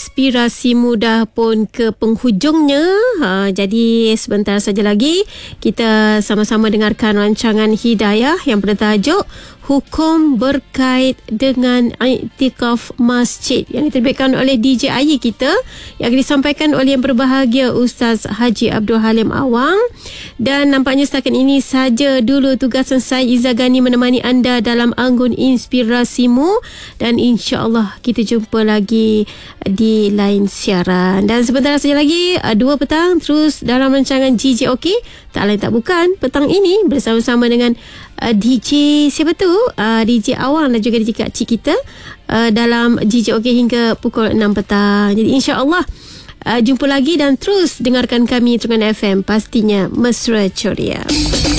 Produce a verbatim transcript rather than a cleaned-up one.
Inspirasi Muda pun ke penghujungnya. Ha, jadi sebentar saja lagi kita sama-sama dengarkan rancangan Hidayah yang bertajuk Hukum Berkait dengan Iktikaf Masjid yang diterbitkan oleh D J Ayi kita, yang disampaikan oleh yang berbahagia Ustaz Haji Abdul Halim Awang. Dan nampaknya setakat ini saja dulu tugasan saya Izzah Gani menemani anda dalam Anggun Inspirasimu, dan insya-Allah kita jumpa lagi di lain siaran. Dan sebentar saja lagi dua petang terus dalam rancangan G J OK, tak lain tak bukan petang ini bersama-sama dengan uh, D J siapa tu uh, D J Awang dan juga D J Kak Cik kita uh, dalam G J OK hingga pukul enam petang. Jadi insya-Allah Uh, jumpa lagi dan terus dengarkan kami Terengganu F M, pastinya mesra ceria.